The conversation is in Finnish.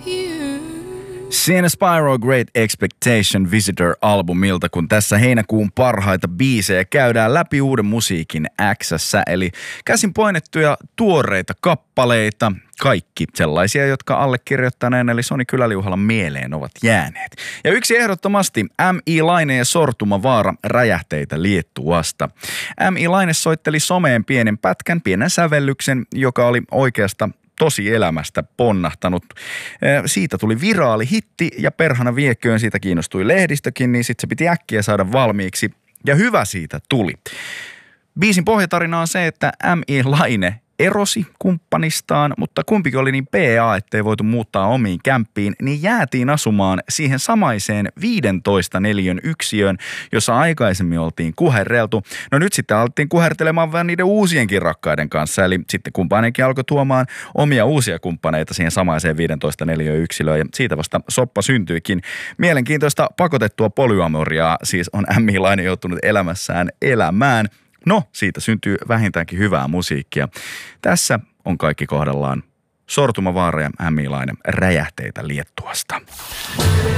Siinä Spyro Great Expectation Visitor-albumilta, kun tässä heinäkuun parhaita biisejä käydään läpi uuden musiikin X:ssä, eli käsin painettuja tuoreita kappaleita, kaikki sellaisia, jotka allekirjoittaneen eli Soni Kyläliuhalan mieleen ovat jääneet. Ja yksi ehdottomasti M.I. Laine ja Sortuma Vaara räjähteitä Liettuasta. M.I. Laine soitteli someen pienen pätkän, pienen sävellyksen, joka oli oikeasta tosi elämästä ponnahtanut. Siitä tuli viraali hitti ja perhana vieköön siitä kiinnostui lehdistökin, niin sitten se piti äkkiä saada valmiiksi. Ja hyvä siitä tuli. Biisin pohjatarina on se, että M.I. Laine erosi kumppanistaan, mutta kumpikin oli niin PA, ettei voitu muuttaa omiin kämppiin, niin jäätiin asumaan siihen samaiseen 15 neliön yksiöön, jossa aikaisemmin oltiin kuherreltu. No nyt sitten alettiin kuhertelemaan vähän niiden uusienkin rakkaiden kanssa, eli sitten kumppanenkin alkoi tuomaan omia uusia kumppaneita siihen samaiseen 15 neliön yksilöön, ja siitä vasta soppa syntyikin. Mielenkiintoista pakotettua polyamoriaa siis on M.I. Laine joutunut elämässään elämään. No, siitä syntyy vähintäänkin hyvää musiikkia. Tässä on kaikki kohdallaan. Sortuma Vaara ja M.I. Laine räjähteitä Liettuasta.